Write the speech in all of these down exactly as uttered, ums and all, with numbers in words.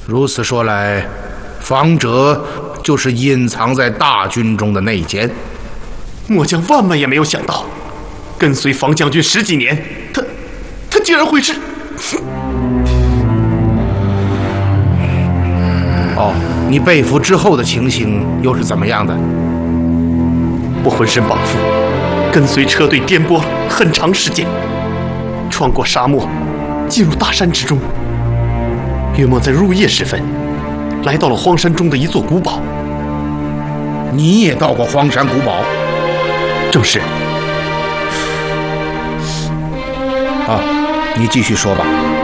如此说来，房哲就是隐藏在大军中的内奸。 末将万万也没有想到，跟随房将军十几年，他他竟然会是…… 哦，你被俘之后的情形又是怎么样的？ 我浑身绑缚，跟随车队颠簸很长时间，穿过沙漠，进入大山之中。约莫在入夜时分，来到了荒山中的一座古堡。 你也到过荒山古堡？ 正是。 啊，你继续说吧。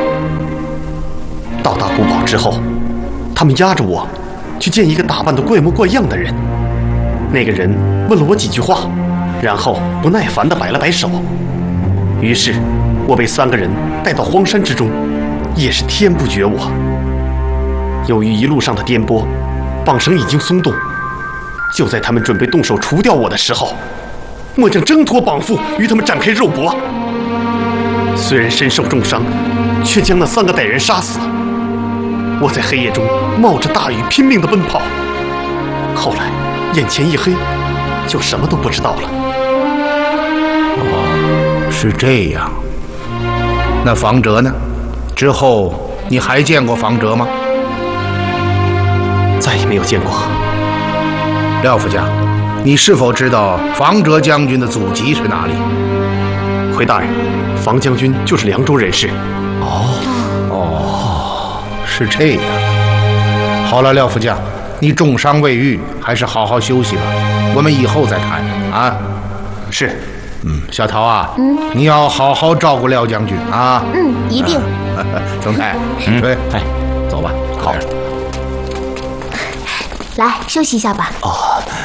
到达古堡之后，他们押着我去见一个打扮得怪模怪样的人。那个人问了我几句话，然后不耐烦地摆了摆手。于是我被三个人带到荒山之中，也是天不绝我。由于一路上的颠簸，绑绳已经松动。就在他们准备动手除掉我的时候，末将挣脱绑缚，与他们展开肉搏。虽然身受重伤，却将那三个歹人杀死。我在黑夜中冒着大雨拼命地奔跑，后来眼前一黑，就什么都不知道了。 哦，是这样。那房哲呢？之后你还见过房哲吗？ 再也没有见过。 廖副将，你是否知道房哲将军的祖籍是哪里？ 回大人，房将军就是凉州人士。 哦哦，是这样。好了，廖副将，你重伤未愈，还是好好休息吧，我们以后再谈啊。 是。 嗯，小桃啊，嗯，你要好好照顾廖将军啊。 嗯，一定。 曾太，嗯，对， 哎， 走吧。 好。 来，休息一下吧。 哦。